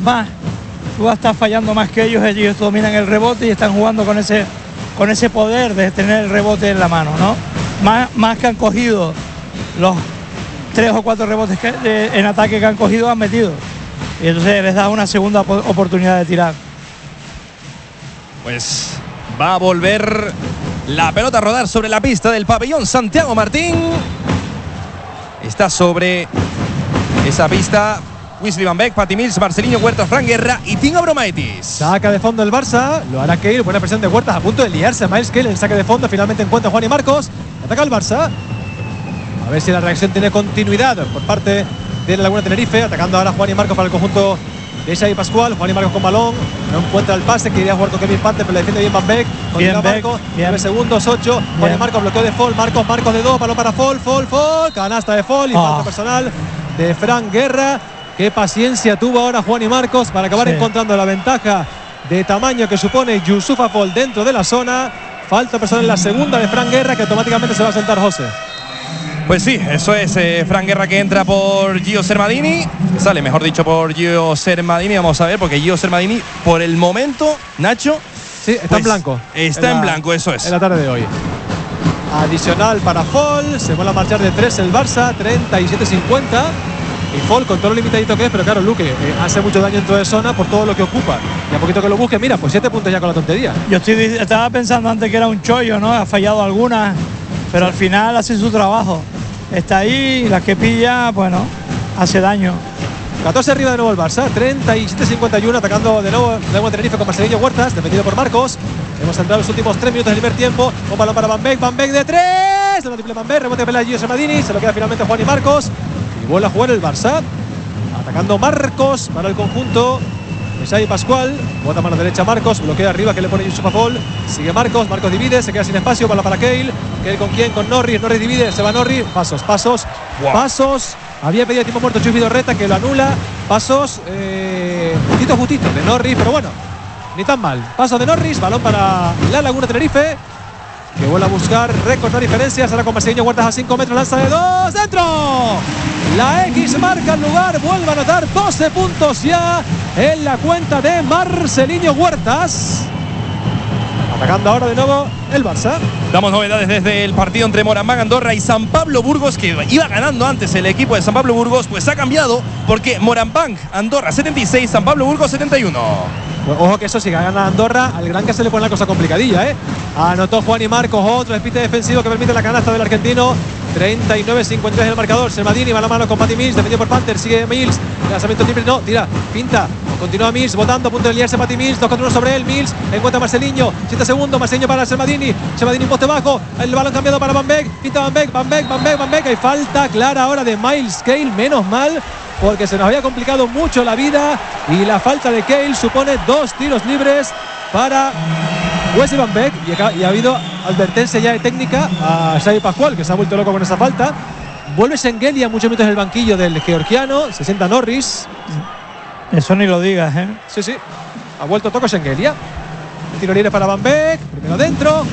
más, tú vas a estar fallando más que ellos dominan el rebote y están jugando con ese poder de tener el rebote en la mano, ¿no? Más que han cogido los 3 o 4 rebotes en ataque que han cogido, han metido. Y entonces les da una segunda oportunidad de tirar. Pues va a volver la pelota a rodar sobre la pista del pabellón Santiago Martín. Está sobre esa pista Wesley Van Beek, Patty Mills, Marcelinho Huertas, Fran Guerra y Tim Abromaitis. Saca de fondo el Barça, lo hará Keil, buena presión de Huertas, a punto de liarse a Miles Keil, el saque de fondo, finalmente encuentra Juan y Marcos, ataca el Barça. A ver si la reacción tiene continuidad por parte de la Laguna Tenerife, atacando ahora Juan y Marcos para el conjunto de Xavi Pascual. Juan y Marcos con balón, no encuentra el pase, quería jugar con Kevin Panther, pero le defiende bien Van Beek. Bien Marcos, 9 segundos, 8. Juan y Marcos, bloqueo de Fall, Marcos de 2, balón para Fall, canasta de Fall y falta personal de Fran Guerra. Qué paciencia tuvo ahora Juan y Marcos para acabar encontrando la ventaja de tamaño que supone Youssoufa Fall dentro de la zona. Falta personal en la segunda de Fran Guerra, que automáticamente se va a sentar José. Pues sí, eso es Fran Guerra, que entra por Gio Sermadini. Sale, mejor dicho, por Gio Sermadini. Vamos a ver, porque Gio Sermadini, por el momento, Nacho, sí, está en blanco. Está en blanco, eso es. En la tarde de hoy. Adicional para Fall. Se vuelve a marchar de 3 el Barça, 37-50. Y Fall, con todo lo limitadito que es, pero claro, Luque hace mucho daño dentro de zona por todo lo que ocupa. Y a poquito que lo busque, mira, pues 7 puntos ya con la tontería. Yo estaba pensando antes que era un chollo, ¿no? Ha fallado algunas, pero al final hace su trabajo. Está ahí, las que pilla, bueno, hace daño. 14 arriba de nuevo el Barça, 37-51, atacando de nuevo Laguna Tenerife con Marcelinho Huertas, defendido por Marcos. Hemos entrado los últimos 3 minutos del primer tiempo. Un balón para Van Beek de 3. Se lo triple Van Beek, rebote de Gio Sermadini, se lo queda finalmente Juan y Marcos. Y vuelve a jugar el Barça, atacando Marcos para el conjunto de Xavi Pascual. Bota mano derecha Marcos, bloquea arriba que le pone Youssoufa Fall. Sigue Marcos divide, se queda sin espacio, para Keil. Keil con quién, con Norris divide, se va Norris. Pasos. Había pedido tiempo muerto Chuy Vidorreta, que lo anula. Pasos, justito de Norris, pero bueno, ni tan mal. Paso de Norris, balón para la Laguna Tenerife, que vuelve a buscar recortar diferencias. Ahora con Marcelinho Huertas a 5 metros, lanza de 2, ¡dentro! La X marca el lugar, vuelve a anotar 12 puntos ya en la cuenta de Marcelinho Huertas. Atacando ahora de nuevo el Barça. Damos novedades desde el partido entre Moraván Andorra y San Pablo Burgos, que iba ganando antes el equipo de San Pablo Burgos, pues ha cambiado porque Moraván Andorra 76, San Pablo Burgos 71. Pues ojo que eso sí, gana Andorra, al Gran que se le pone la cosa complicadilla, ¿eh? Anotó Juan y Marcos, otro despiste defensivo que permite la canasta del argentino. 39-53 en el marcador. Sermadini va a la mano con Patty Mills, defendido por Panther, sigue Mills, lanzamiento triple, no, tira, pinta, continúa Mills, botando, a punto de liarse Patty Mills, 2 contra 1 sobre él, Mills, encuentra a Marcelinho, 7 segundos, Marcelinho para Sermadini, un poste bajo, el balón cambiado para Van Beek, pinta Van Beek, hay falta clara ahora de Miles Keil, menos mal, porque se nos había complicado mucho la vida, y la falta de Keil supone 2 tiros libres para Wesley Van Beek, y ha habido advertencia ya de técnica a Xavi Pascual, que se ha vuelto loco con esa falta. Vuelve Şengeli a muchos minutos en el banquillo del georgiano, se sienta Norris. Eso ni lo digas, ¿eh? Sí, ha vuelto Toko Şengeli. Tiro libre para Van Beek, primero dentro,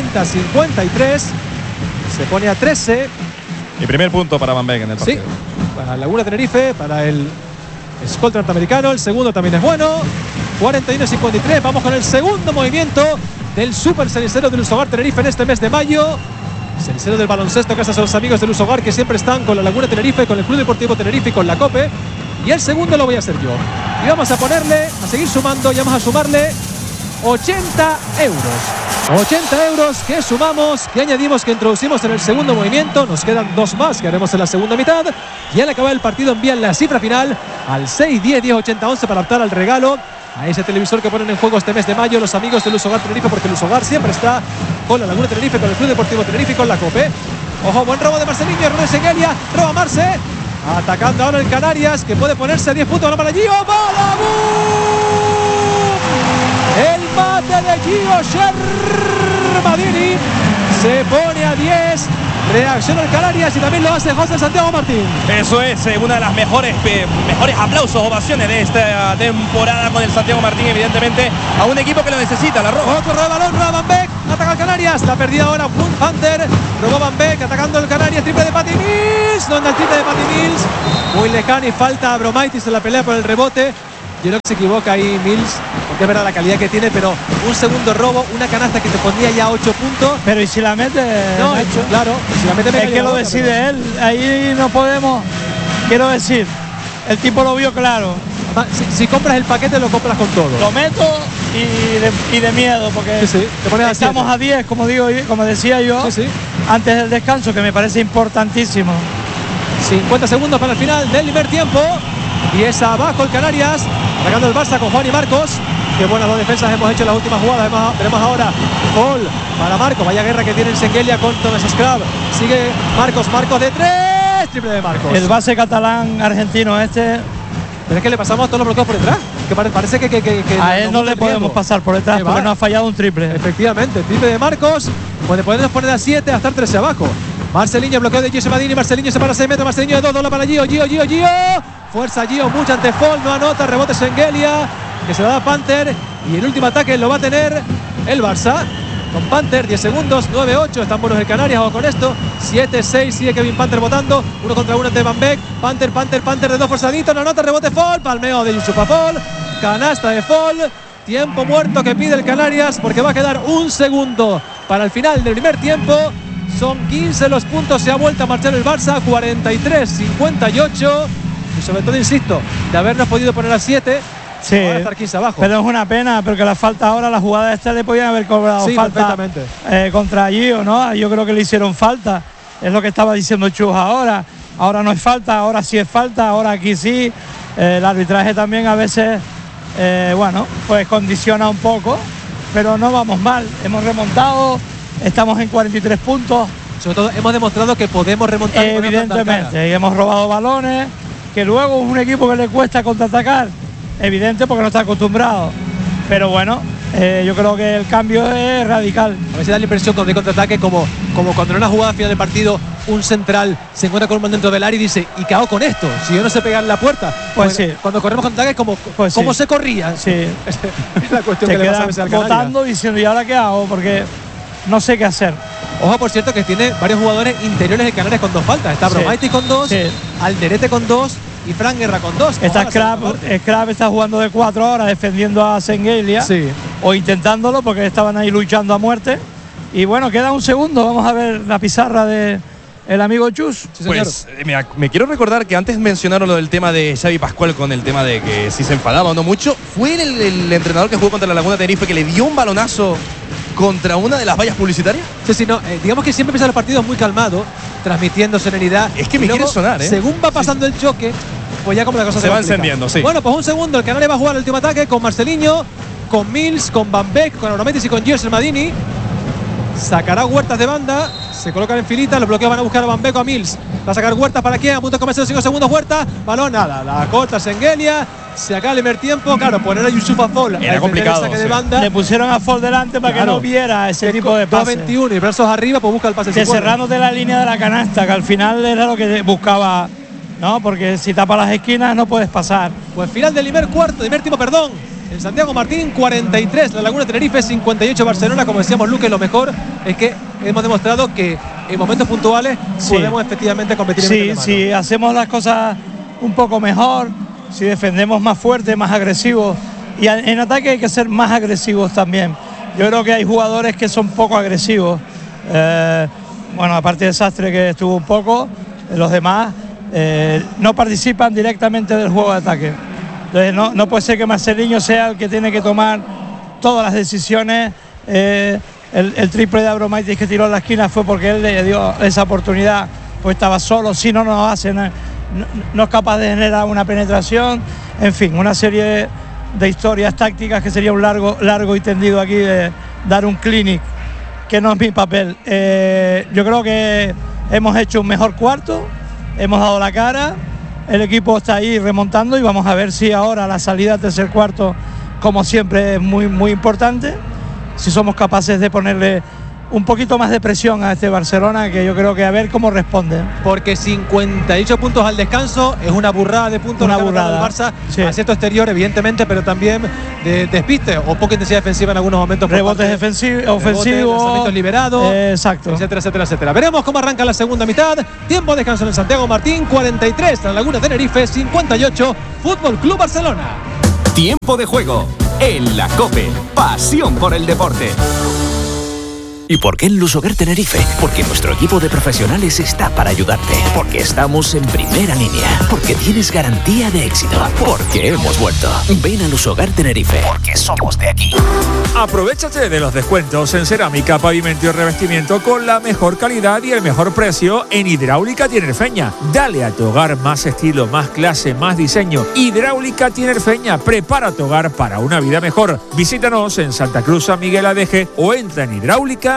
40-53, se pone a 13. Y primer punto para Van Beek en el partido. Sí, para Laguna Tenerife, para el escolta norteamericano, el segundo también es bueno. 41-53, vamos con el segundo movimiento del Super Cenicero del Lusogar Tenerife en este mes de mayo. Cenicero del baloncesto, gracias a los amigos del Lusogar que siempre están con la Laguna Tenerife, con el Club Deportivo Tenerife y con la COPE. Y el segundo lo voy a hacer yo. Y vamos a ponerle, a seguir sumando, y vamos a sumarle 80 euros. 80 euros que sumamos, que añadimos, que introducimos en el segundo movimiento. Nos quedan 2 más que haremos en la segunda mitad. Y al acabar el partido envían la cifra final al 610-10-80-11 para optar al regalo a ese televisor que ponen en juego este mes de mayo los amigos del Lusogar Tenerife, porque el Lusogar siempre está con la Laguna Tenerife, con el Club Deportivo Tenerife y con la COPE. Ojo, buen robo de Marcelinho, error de Şengeli, roba Marce, atacando ahora el Canarias, que puede ponerse a 10 puntos, no para Gio, ¡Balabú! El mate de Gio Sermadini se pone a 10. Reacciona el Canarias y también lo hace José Santiago Martín. Eso es una de las mejores aplausos, ovaciones de esta temporada con el Santiago Martín, evidentemente, a un equipo que lo necesita. La roba. Otro roba balón, roba Van Beek, ataca al Canarias, la perdida ahora Panther, robó Van Beek, atacando el Canarias, triple de Patty Mills, no anda el triple de Patty Mills, muy lejano y falta a Abromaitis en la pelea por el rebote. Yo creo que se equivoca ahí Mills, porque es verdad la calidad que tiene, pero un segundo robo, una canasta que te pondría ya 8 puntos. Pero ¿y si la mete? No, claro, si la mete es que lo decide él. Ahí no podemos. Quiero decir, el tipo lo vio claro. Si compras el paquete, lo compras con todo. Lo meto y de miedo, porque sí, te pones estamos a 10, como decía yo, antes del descanso, que me parece importantísimo. 50 segundos para el final del primer tiempo. Y es abajo el Canarias, atacando el Barça con Juan y Marcos. Qué buenas dos defensas hemos hecho en las últimas jugadas. Veremos ahora gol para Marcos. Vaya guerra que tiene en Sengelia con Thomas Scrab. Sigue Marcos de 3. Triple de Marcos. El base catalán argentino este. Pero es que le pasamos todos los bloqueos por detrás. Que parece que a él no le podemos pasar por detrás porque no ha fallado un triple. Efectivamente, triple de Marcos. Puede ponernos poner a 7 hasta el 13 abajo. Marcelinho, bloqueo de Gio Madini. Marcelinho se para 6 metros. Marcelinho de 2, dobla para Gio. Fuerza Gio, mucha ante Fall, no anota. Rebote Sengelia, que se lo da Panther. Y el último ataque lo va a tener el Barça. Con Panther, 10 segundos, 9-8. Están buenos el Canarias, o con esto. 7-6, sigue Kevin Panther votando. 1 contra 1 ante Van Beek. Panther de 2 forzadito. No anota, rebote Fall. Palmeo de Yusufa Fall. Canasta de Fall. Tiempo muerto que pide el Canarias, porque va a quedar un segundo para el final del primer tiempo. Son 15 los puntos, se ha vuelto a marchar el Barça, 43-58. Y sobre todo, insisto, de habernos podido poner a 7, sí, ahora estar 15 abajo. Pero es una pena, porque la falta ahora, la jugada esta le podían haber cobrado falta contra Gio, ¿no? Yo creo que le hicieron falta. Es lo que estaba diciendo Chus ahora. Ahora no es falta, ahora sí es falta, ahora aquí sí. El arbitraje también a veces, pues condiciona un poco, pero no vamos mal. Hemos remontado. Estamos en 43 puntos. Sobre todo hemos demostrado que podemos remontar. Evidentemente, y hemos robado balones, que luego es un equipo que le cuesta contraatacar. Evidente, porque no está acostumbrado. Pero bueno, yo creo que el cambio es radical. A veces da la impresión cuando hay contraataque como cuando en una jugada final del partido un central se encuentra con un man dentro del área y dice, ¿y qué hago con esto? Si yo no sé pegar en la puerta. Pues sí. Cuando corremos contraataque, ¿cómo se corría? Sí. Es la cuestión que le pasa a veces al Canarias. Votando, diciendo, ¿y ahora qué hago? Porque no sé qué hacer. Ojo, por cierto, que tiene varios jugadores interiores de Canarias con 2 faltas. Está Bromaitis con 2, Alderete con 2 y Fran Guerra con 2. Está Scrab está jugando de 4 ahora defendiendo a Sengelia. O intentándolo, porque estaban ahí luchando a muerte. Y bueno, queda un segundo. Vamos a ver la pizarra de el amigo Chus. Sí, pues mira, me quiero recordar que antes mencionaron lo del tema de Xavi Pascual con el tema de que si se enfadaba o no mucho. Fue el entrenador que jugó contra la Laguna Tenerife que le dio un balonazo contra una de las vallas publicitarias. Digamos que siempre empiezan los partidos muy calmados, transmitiendo serenidad. Es que me quiere sonar, según va pasando el choque, pues ya como la cosa se va encendiendo, sí. Bueno, pues un segundo, el Canarias va a jugar el último ataque con Marcelinho, con Mills, con Van Beek, con Abromaitis y con Gio Madini. Sacará Huertas de banda, se colocan en filita, los bloqueos van a buscar a Van Beek o a Mills. Va a sacar Huertas para quién, a punto de comerse los 5 segundos. Huertas, balón, nada, la corta Sengelia. Se acaba el primer tiempo, claro, poner a Yusufa Fall era complicado, saque de banda. Le pusieron a Fall delante para que no viera ese tipo de pase. 2-21 y brazos arriba, pues busca el pase. Que cerrándote la línea de la canasta, que al final era lo que buscaba, ¿no? Porque si tapa las esquinas no puedes pasar. Pues final del primer tiempo, perdón. En Santiago Martín, 43, la Laguna Tenerife, 58 Barcelona. Como decíamos, Luque, lo mejor es que hemos demostrado que en momentos puntuales podemos efectivamente competir en si hacemos las cosas un poco mejor, si defendemos más fuerte, más agresivos, y en ataque hay que ser más agresivos también. Yo creo que hay jugadores que son poco agresivos. Aparte de Sastre, que estuvo un poco, los demás no participan directamente del juego de ataque. Entonces no puede ser que Marcelinho sea el que tiene que tomar todas las decisiones. El triple de Abromaitis que tiró en la esquina fue porque él le dio esa oportunidad, pues estaba solo. Si no lo hace, no es capaz de generar una penetración. En fin, una serie de historias tácticas que sería un largo y tendido aquí de dar un clinic, que no es mi papel. Yo creo que hemos hecho un mejor cuarto, hemos dado la cara, el equipo está ahí remontando y vamos a ver si ahora la salida del tercer cuarto, como siempre, es muy, muy importante. Si somos capaces de ponerle un poquito más de presión a este Barcelona, que yo creo que a ver cómo responde. Porque 58 puntos al descanso es una burrada de puntos. Una burrada del Barça, acierto exterior, evidentemente, pero también de despiste o poca intensidad defensiva en algunos momentos. Rebotes ofensivos, lanzamientos liberados, exacto, etcétera. Veremos cómo arranca la segunda mitad. Tiempo de descanso en Santiago Martín, 43 en la Laguna Tenerife, 58 Fútbol Club Barcelona. Tiempo de juego en la COPE. Pasión por el deporte. ¿Y por qué en Lusoguer Tenerife? Porque nuestro equipo de profesionales está para ayudarte. Porque estamos en primera línea. Porque tienes garantía de éxito. Porque hemos vuelto. Ven a Lusoguer Tenerife. Porque somos de aquí. Aprovechate de los descuentos en cerámica, pavimento y revestimiento con la mejor calidad y el mejor precio en Hidráulica Tinerfeña. Dale a tu hogar más estilo, más clase, más diseño. Hidráulica Tinerfeña. Prepara tu hogar para una vida mejor. Visítanos en Santa Cruz, San Miguel Adeje o entra en hidráulica.com.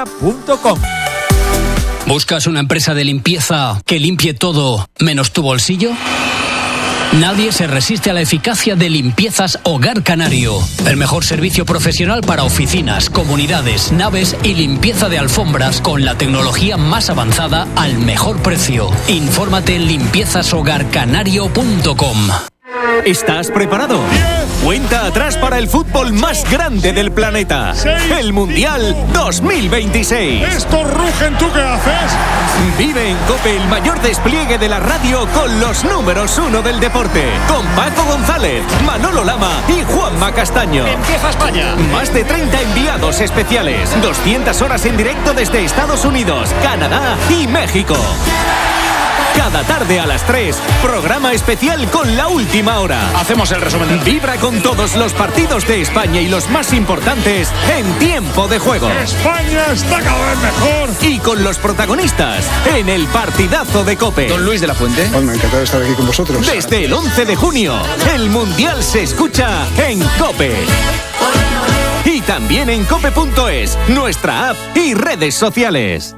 ¿Buscas una empresa de limpieza que limpie todo menos tu bolsillo? Nadie se resiste a la eficacia de Limpiezas Hogar Canario. El mejor servicio profesional para oficinas, comunidades, naves y limpieza de alfombras con la tecnología más avanzada al mejor precio. Infórmate en limpiezashogarcanario.com. ¿Estás preparado? Cuenta atrás para el fútbol más grande del planeta. El Mundial 2026. ¡Estos rugen! ¿Tú qué haces? Vive en COPE el mayor despliegue de la radio con los números 1 del deporte. Con Paco González, Manolo Lama y Juanma Castaño. ¡Empieza España! Más de 30 enviados especiales. 200 horas en directo desde Estados Unidos, Canadá y México. Cada tarde a las 3, programa especial con La Última Hora. Hacemos el resumen. Vibra con todos los partidos de España y los más importantes en Tiempo de Juego. España está cada vez mejor. Y con los protagonistas en el partidazo de COPE. Don Luis de la Fuente. Bueno, encantado de estar aquí con vosotros. Desde el 11 de junio, el Mundial se escucha en COPE. Y también en cope.es, nuestra app y redes sociales.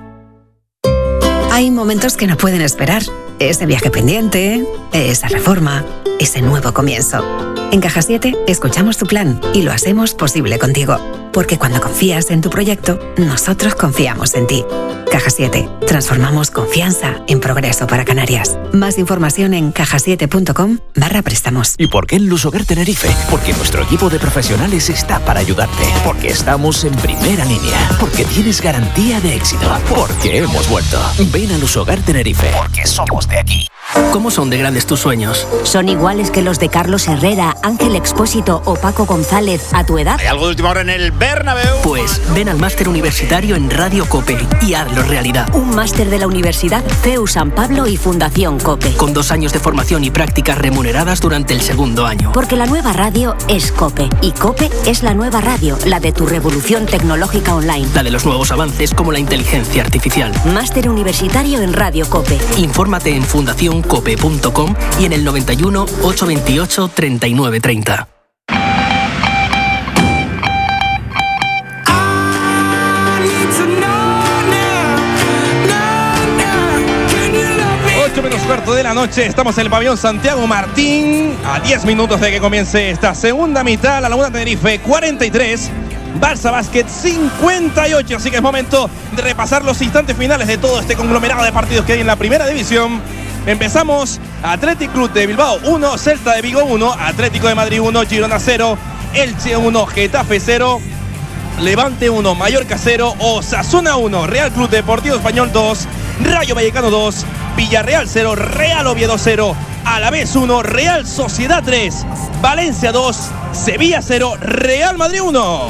Hay momentos que no pueden esperar. Ese viaje pendiente, esa reforma, ese nuevo comienzo. En Caja 7 escuchamos tu plan y lo hacemos posible contigo. Porque cuando confías en tu proyecto, nosotros confiamos en ti. Caja 7. Transformamos confianza en progreso para Canarias. Más información en cajasiete.com/préstamos. ¿Y por qué en Lusoguer Tenerife? Porque nuestro equipo de profesionales está para ayudarte. Porque estamos en primera línea. Porque tienes garantía de éxito. Porque hemos vuelto. Ven a Lusoguer Tenerife. Porque somos de aquí. ¿Cómo son de grandes tus sueños? ¿Son iguales que los de Carlos Herrera, Ángel Expósito o Paco González a tu edad? ¿Hay algo de última hora en el Bernabéu? Pues ven al máster universitario en Radio COPE y hazlo realidad. Un máster de la Universidad CEU San Pablo y Fundación COPE. Con 2 años de formación y prácticas remuneradas durante el segundo año. Porque la nueva radio es COPE. Y COPE es la nueva radio, la de tu revolución tecnológica online. La de los nuevos avances como la inteligencia artificial. Máster universitario en Radio COPE. Infórmate en fundacioncope.com y en el 91 828 3930. 8 menos cuarto de la noche, estamos en el pabellón Santiago Martín. A 10 minutos de que comience esta segunda mitad, la Laguna Tenerife 43, Barça Basket 58. Así que es momento de repasar los instantes finales de todo este conglomerado de partidos que hay en la primera división. Empezamos: Athletic Club de Bilbao 1, Celta de Vigo 1, Atlético de Madrid 1, Girona 0, Elche 1, Getafe 0, Levante 1, Mallorca 0, Osasuna 1, Real Club Deportivo Español 2, Rayo Vallecano 2, Villarreal 0, Real Oviedo 0, Alavés 1, Real Sociedad 3, Valencia 2, Sevilla 0, Real Madrid 1.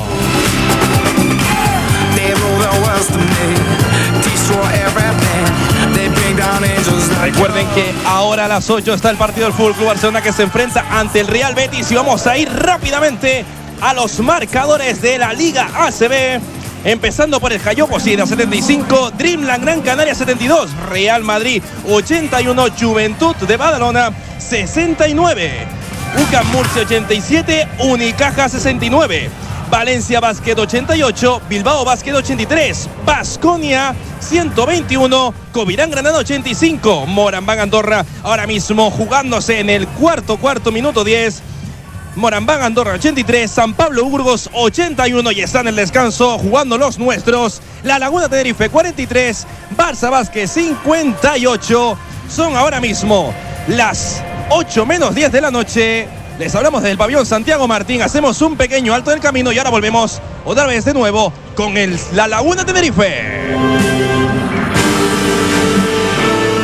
Recuerden que ahora a las 8 está el partido del Fútbol Club Barcelona, que se enfrenta ante el Real Betis, y vamos a ir rápidamente a los marcadores de la Liga ACB. Empezando por el Jayopo Siena 75, Dreamland Gran Canaria 72, Real Madrid 81, Juventud de Badalona 69, UCAM Murcia 87, Unicaja 69, Valencia Basket 88, Bilbao Basket 83, Baskonia 121, Covirán Granada 85, Moraván Andorra ahora mismo jugándose en el cuarto minuto 10. Moraván Andorra 83, San Pablo Burgos 81, y está en el descanso jugando los nuestros. La Laguna Tenerife 43, Barça Basket 58. Son ahora mismo las 8 menos 10 de la noche. Les hablamos del pabellón Santiago Martín. Hacemos un pequeño alto en el camino y ahora volvemos otra vez de nuevo con la Laguna Tenerife.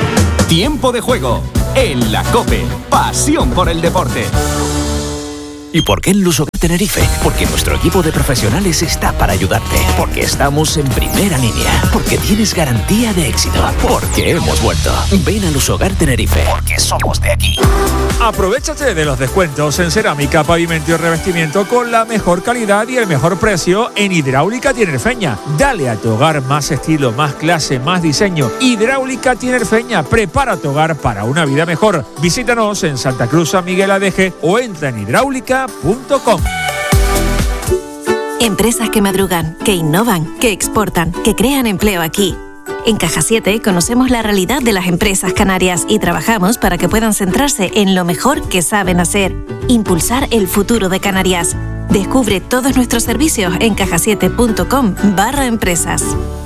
Tiempo de juego en la COPE. Pasión por el deporte. ¿Y por qué en Lusogar Tenerife? Porque nuestro equipo de profesionales está para ayudarte. Porque estamos en primera línea. Porque tienes garantía de éxito. Porque hemos vuelto. Ven a Lusogar Tenerife. Porque somos de aquí. Aprovéchate de los descuentos en cerámica, pavimento y revestimiento con la mejor calidad y el mejor precio en Hidráulica Tinerfeña. Dale a tu hogar más estilo, más clase, más diseño. Hidráulica Tinerfeña. Prepara tu hogar para una vida mejor. Visítanos en Santa Cruz, San Miguel Adeje o entra en hidráulica.com. Empresas que madrugan, que innovan, que exportan, que crean empleo aquí. En Caja 7 conocemos la realidad de las empresas canarias y trabajamos para que puedan centrarse en lo mejor que saben hacer, impulsar el futuro de Canarias. Descubre todos nuestros servicios en cajasiete.com/empresas.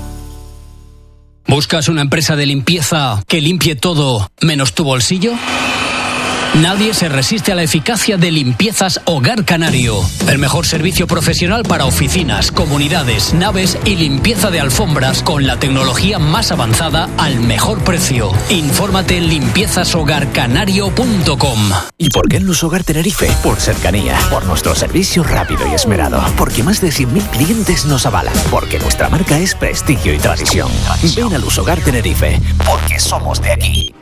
¿Buscas una empresa de limpieza que limpie todo menos tu bolsillo? Nadie se resiste a la eficacia de Limpiezas Hogar Canario. El mejor servicio profesional para oficinas, comunidades, naves y limpieza de alfombras con la tecnología más avanzada al mejor precio. Infórmate en limpiezashogarcanario.com. ¿Y por qué en Lusogar Tenerife? Por cercanía, por nuestro servicio rápido y esmerado, porque más de 100.000 clientes nos avalan, porque nuestra marca es prestigio y tradición. Ven a Lusogar Tenerife, porque somos de aquí.